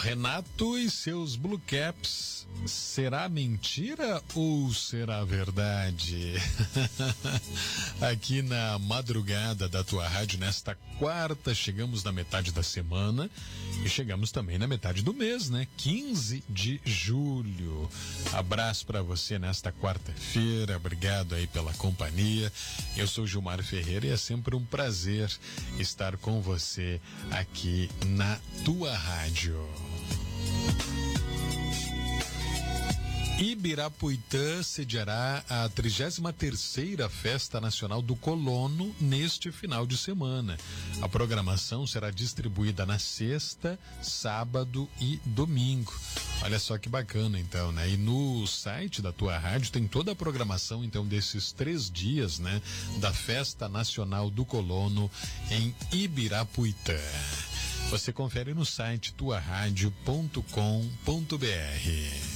Renato e seus Blue Caps, será mentira ou será verdade? Aqui na madrugada da tua rádio, nesta quarta, chegamos na metade da semana e chegamos também na metade do mês, né? 15 de julho. Abraço pra você nesta quarta-feira, obrigado aí pela companhia. Eu sou Gilmar Ferreira e é sempre um prazer estar com você aqui na tua rádio. Ibirapuitã sediará a 33ª Festa Nacional do Colono neste final de semana. A programação será distribuída na sexta, sábado e domingo. Olha só que bacana, então, né? E no site da tua rádio tem toda a programação, então, desses 3 dias, né? Da Festa Nacional do Colono em Ibirapuitã. Você confere no site tuaradio.com.br.